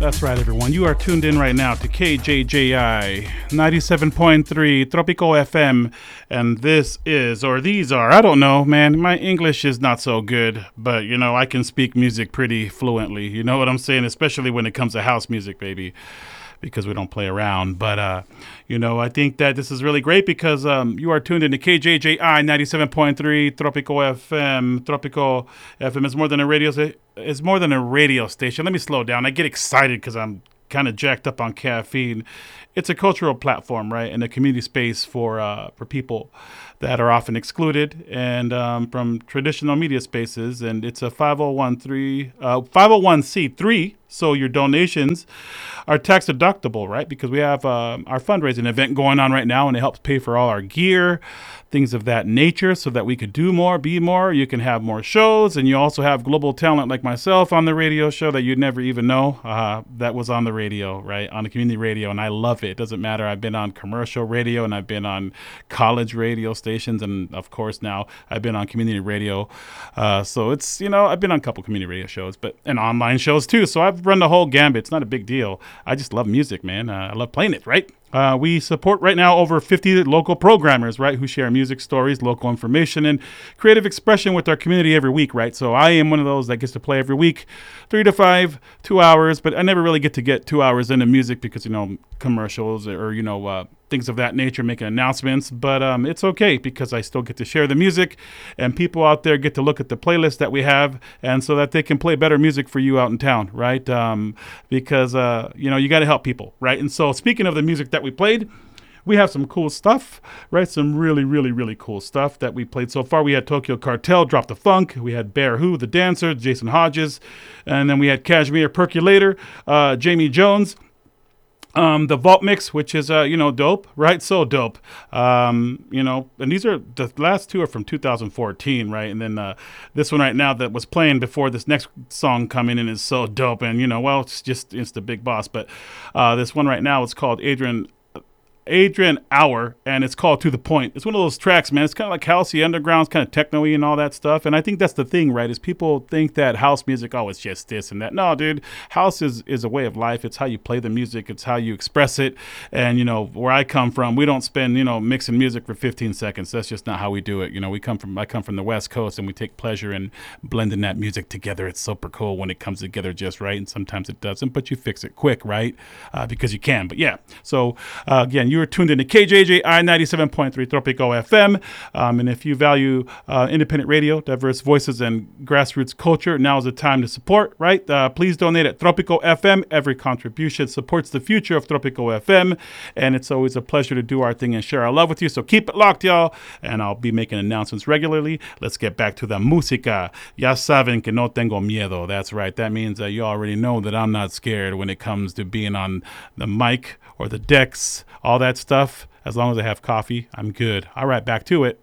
That's right, everyone. You are tuned in right now to KJJI 97.3 Tropico FM. And this is, or these are, I don't know, man. My English is not so good, but, you know, I can speak music pretty fluently. You know what I'm saying? Especially when it comes to house music, baby, because we don't play around. But, you know, I think that this is really great because you are tuned into KJJI 97.3 Tropico FM. Tropico FM is more than a radio station. Let me slow down. I get excited because I'm kind of jacked up on caffeine. It's a cultural platform, right, and a community space for people that are often excluded and from traditional media spaces. And it's a 501c3, so your donations are tax deductible, right? Because we have our fundraising event going on right now, and it helps pay for all our gear, things of that nature, so that we could do more, be more. You can have more shows, and you also have global talent like myself on the radio show that you'd never even know that was on the radio, right, on the community radio, and I love it. It doesn't matter. I've been on commercial radio, and I've been on college radio stations, and of course now I've been on community radio. So it's, you know, I've been on a couple community radio shows, and online shows too. So I've run the whole gambit. It's not a big deal. I just love music, man. I love playing it, right? We support right now over 50 local programmers, right, who share music stories, local information, and creative expression with our community every week, right? So I am one of those that gets to play every week, 3 to 5, 2 hours, but I never really get to get 2 hours into music because, you know, commercials or, you know, things of that nature, making announcements. But it's okay because I still get to share the music, and people out there get to look at the playlist that we have, and so that they can play better music for you out in town, right? Because, you know, you got to help people, right? And so speaking of the music that we played, we have some cool stuff, right? Some really, really, really cool stuff that we played so far. We had Tokyo Cartel, Drop the Funk. We had Bear Who, The Dancer, Jason Hodges. And then we had Kashmir Percolator, Jamie Jones. The Vault Mix, which is, you know, dope, right? So dope. You know, and these are, the last two are from 2014, right? And then this one right now that was playing before this next song coming in is so dope. And, you know, well, it's the big boss. But this one right now is called Adrian Hour, and it's called To The Point. It's one of those tracks, man. It's kind of like housey, underground, it's kind of techno-y and all that stuff. And I think that's the thing, right, is people think that house music, oh, it's just this and that. No, dude, house is a way of life. It's how you play the music. It's how you express it. And, you know, where I come from, we don't spend, you know, mixing music for 15 seconds. That's just not how we do it. You know, I come from the West Coast, and we take pleasure in blending that music together. It's super cool when it comes together just right, and sometimes it doesn't, but you fix it quick, right, because you can. But, yeah, so, again, you are tuned into KJJI 97.3 Tropico FM. And if you value independent radio, diverse voices, and grassroots culture, now is the time to support, right? Please donate at Tropico FM. Every contribution supports the future of Tropico FM. And it's always a pleasure to do our thing and share our love with you. So keep it locked, y'all. And I'll be making announcements regularly. Let's get back to the música. Ya saben que no tengo miedo. That's right. That means that you already know that I'm not scared when it comes to being on the mic or the decks, all that stuff. As long as I have coffee, I'm good. All right, back to it.